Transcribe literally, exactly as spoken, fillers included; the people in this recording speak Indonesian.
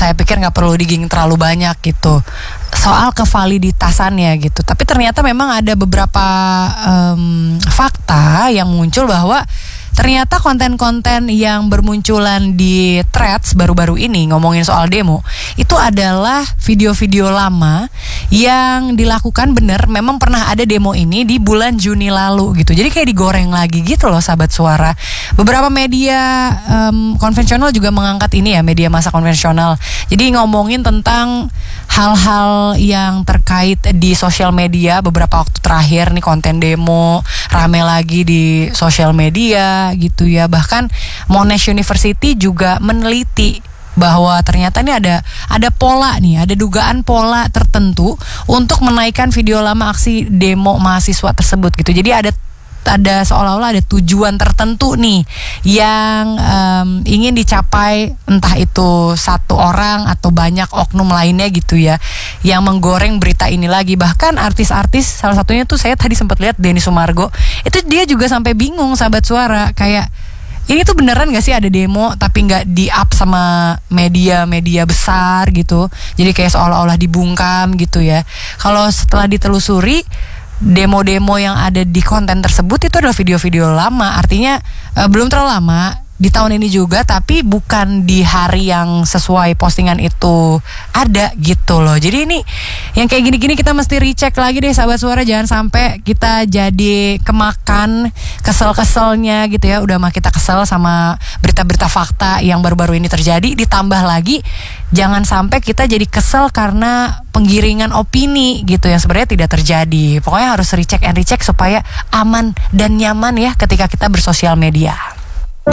saya pikir nggak perlu digging terlalu banyak gitu soal kevaliditasannya gitu. Tapi ternyata memang ada beberapa um, fakta yang muncul bahwa ternyata konten-konten yang bermunculan di threads baru-baru ini ngomongin soal demo itu adalah video-video lama yang dilakukan bener memang pernah ada demo ini di bulan Juni lalu gitu. Jadi kayak digoreng lagi gitu loh sahabat suara. Beberapa media um, konvensional juga mengangkat ini ya, media massa konvensional. Jadi ngomongin tentang hal-hal yang terkait di sosial media beberapa waktu terakhir nih, konten demo rame lagi di sosial media gitu ya. Bahkan Monash University juga meneliti bahwa ternyata ini ada ada pola nih, ada dugaan pola tertentu untuk menaikkan video lama aksi demo mahasiswa tersebut gitu. Jadi ada ada seolah-olah ada tujuan tertentu nih yang um, ingin dicapai, entah itu satu orang atau banyak oknum lainnya gitu ya, yang menggoreng berita ini lagi. Bahkan artis-artis, salah satunya tuh saya tadi sempat lihat Denny Sumargo, itu dia juga sampai bingung sahabat suara, kayak ini tuh beneran gak sih ada demo tapi gak di up sama media-media besar gitu. Jadi kayak seolah-olah dibungkam gitu ya. Kalau setelah ditelusuri, demo-demo yang ada di konten tersebut itu adalah video-video lama. Artinya uh, belum terlalu lama, di tahun ini juga, tapi bukan di hari yang sesuai postingan itu ada gitu loh. Jadi ini yang kayak gini-gini kita mesti recheck lagi deh sahabat suara. Jangan sampai kita jadi kemakan kesel-keselnya gitu ya. Udah mah kita kesel sama berita-berita fakta yang baru-baru ini terjadi, ditambah lagi jangan sampai kita jadi kesel karena penggiringan opini gitu yang sebenarnya tidak terjadi. Pokoknya harus recheck and recheck supaya aman dan nyaman ya ketika kita bersosial media.